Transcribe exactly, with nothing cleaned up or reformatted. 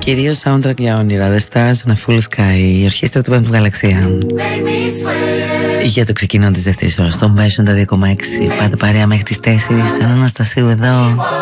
Κυρίως soundtrack για όνειρα. The Stars on a Full Sky, η ορχήστρα του Πέμπτου Γαλαξία. Για το ξεκίνημα της δεύτερης ώρας. Στον Μπέσον τα δύο κόμμα έξι. Πάτε παρέα μέχρι τις τέσσερις. Σαν Αναστασίου εδώ.